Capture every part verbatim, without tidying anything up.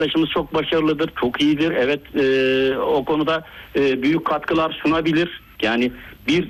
arkadaşımız çok başarılıdır, çok iyidir. Evet, e, o konuda e, büyük katkılar sunabilir. Yani bir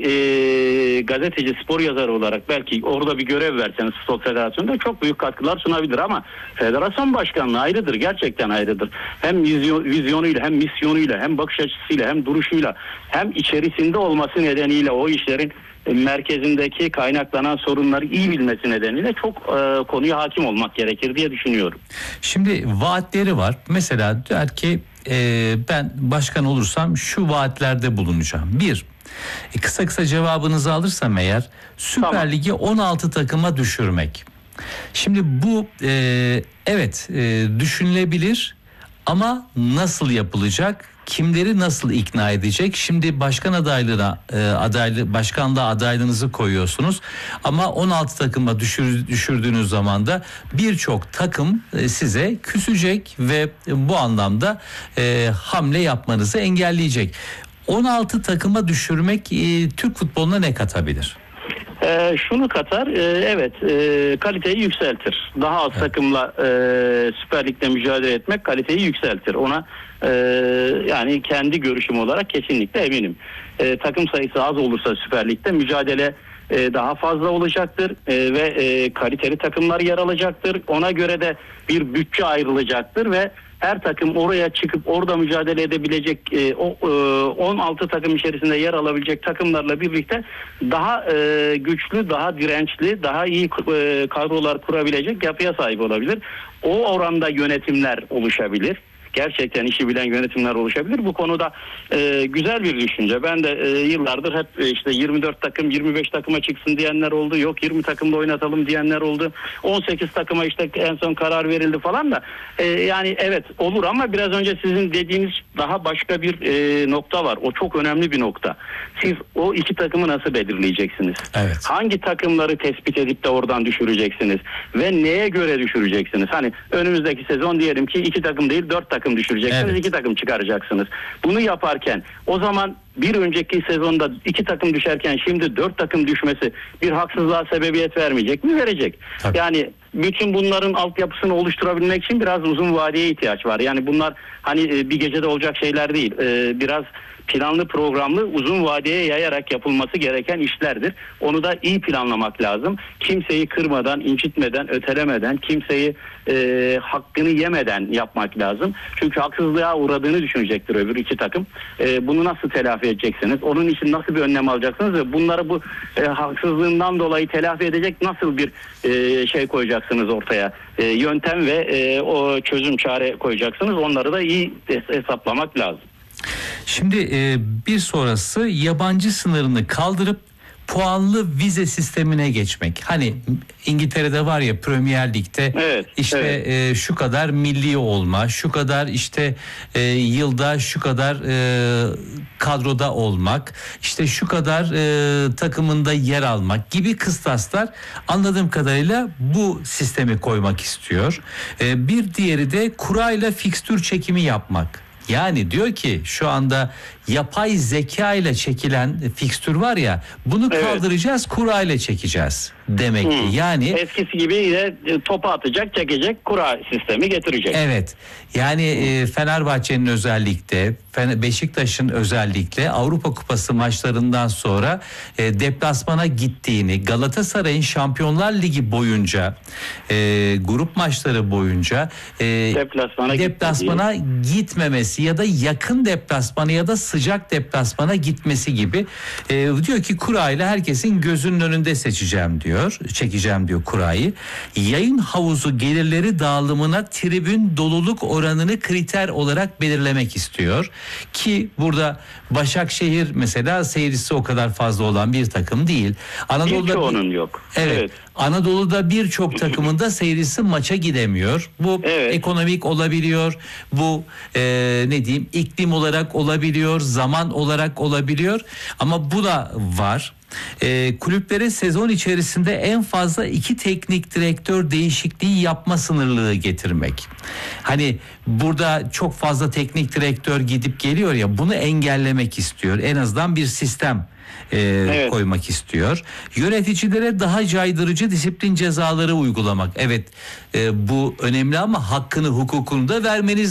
e, gazeteci, spor yazarı olarak belki orada bir görev verseniz Futbol Federasyonu'nda çok büyük katkılar sunabilir ama federasyon başkanlığı ayrıdır, gerçekten ayrıdır. Hem vizyon, vizyonuyla, hem misyonuyla, hem bakış açısıyla, hem duruşuyla, hem içerisinde olması nedeniyle o işlerin merkezindeki kaynaklanan sorunları iyi bilmesi nedeniyle çok e, konuya hakim olmak gerekir diye düşünüyorum. Şimdi vaatleri var. Mesela der ki e, ben başkan olursam şu vaatlerde bulunacağım. Bir, e, kısa kısa cevabınızı alırsam eğer Süper tamam. Lig'i on altı takıma düşürmek. Şimdi bu e, evet e, düşünülebilir ama nasıl yapılacak? Kimleri nasıl ikna edecek? Şimdi başkan adaylığına e, adaylı başkanlığa adaylığınızı koyuyorsunuz ama on altı takıma düşür, düşürdüğünüz zaman da birçok takım e, size küsecek ve bu anlamda e, hamle yapmanızı engelleyecek. on altı takıma düşürmek e, Türk futboluna ne katabilir? Ee, şunu katar, e, evet e, kaliteyi yükseltir. Daha az evet. takımla e, Süper Lig'de mücadele etmek kaliteyi yükseltir. Ona e, yani kendi görüşüm olarak kesinlikle eminim. E, takım sayısı az olursa Süper Lig'de mücadele e, daha fazla olacaktır e, ve e, kaliteli takımlar yer alacaktır. Ona göre de bir bütçe ayrılacaktır ve her takım oraya çıkıp orada mücadele edebilecek e, o e, on altı takım içerisinde yer alabilecek takımlarla birlikte daha e, güçlü, daha dirençli, daha iyi e, kadrolar kurabilecek yapıya sahip olabilir. O oranda yönetimler oluşabilir. Gerçekten işi bilen yönetimler oluşabilir. Bu konuda e, güzel bir düşünce. Ben de e, yıllardır hep e, işte yirmi dört takım, yirmi beş takıma çıksın diyenler oldu. Yok yirmi takımda oynatalım diyenler oldu. on sekiz takıma işte en son karar verildi falan da. E, yani evet olur ama biraz önce sizin dediğiniz daha başka bir e, nokta var. O çok önemli bir nokta. Siz o iki takımı nasıl belirleyeceksiniz? Evet. Hangi takımları tespit edip de oradan düşüreceksiniz? Ve neye göre düşüreceksiniz? Hani önümüzdeki sezon diyelim ki iki takım değil dört takım takım düşüreceksiniz, evet. iki takım çıkaracaksınız. Bunu yaparken o zaman bir önceki sezonda iki takım düşerken şimdi dört takım düşmesi bir haksızlığa sebebiyet vermeyecek mi? Verecek. Tabii. Yani bütün bunların altyapısını oluşturabilmek için biraz uzun vadeye ihtiyaç var. Yani bunlar hani bir gecede olacak şeyler değil. Biraz planlı programlı uzun vadeye yayarak yapılması gereken işlerdir. Onu da iyi planlamak lazım. Kimseyi kırmadan, incitmeden, ötelemeden, kimseyi e, hakkını yemeden yapmak lazım. Çünkü haksızlığa uğradığını düşünecektir öbür iki takım. E, bunu nasıl telafi edeceksiniz? Onun için nasıl bir önlem alacaksınız ve bunları bu e, haksızlığından dolayı telafi edecek nasıl bir e, şey koyacaksınız ortaya? E, yöntem ve e, o çözüm çare koyacaksınız. Onları da iyi hesaplamak lazım. Şimdi e, bir sonrası yabancı sınırını kaldırıp puanlı vize sistemine geçmek. Hani İngiltere'de var ya Premier Lig'de evet, işte evet. E, şu kadar milli olma, şu kadar işte e, yılda şu kadar e, kadroda olmak, işte şu kadar e, takımında yer almak gibi kıstaslar anladığım kadarıyla bu sistemi koymak istiyor. E, bir diğeri de kurayla fikstür çekimi yapmak. Yani diyor ki şu anda yapay zeka ile çekilen fikstür var ya bunu evet. kaldıracağız, kura ile çekeceğiz demek ki. Hmm. Yani eskisi gibi yine topu atacak, çekecek kura sistemi getirecek. Evet. Yani e, Fenerbahçe'nin özellikle, Beşiktaş'ın özellikle Avrupa Kupası maçlarından sonra e, deplasmana gittiğini, Galatasaray'ın Şampiyonlar Ligi boyunca e, grup maçları boyunca e, deplasmana, deplasmana gitmemesi ya da yakın deplasmana ya da sıcak deplasmana gitmesi gibi e, diyor ki kurayla herkesin gözünün önünde seçeceğim diyor, çekeceğim diyor kurayı. Yayın havuzu gelirleri dağılımına tribün doluluk oranını kriter olarak belirlemek istiyor. Ki burada Başakşehir mesela seyircisi o kadar fazla olan bir takım değil. Anadolu'da onun yok. Evet. evet. Anadolu'da birçok takımında seyircisi maça gidemiyor. Bu evet. ekonomik olabiliyor. Bu e, ne diyeyim iklim olarak olabiliyor, zaman olarak olabiliyor. Ama bu da var. e, kulüplere sezon içerisinde en fazla iki teknik direktör değişikliği yapma sınırlılığı getirmek. Hani burada çok fazla teknik direktör gidip geliyor ya, bunu engellemek istiyor. En azından bir sistem e, evet. koymak istiyor. Yöneticilere daha caydırıcı disiplin cezaları uygulamak. Evet, e, bu önemli ama hakkını, hukukunu da vermeniz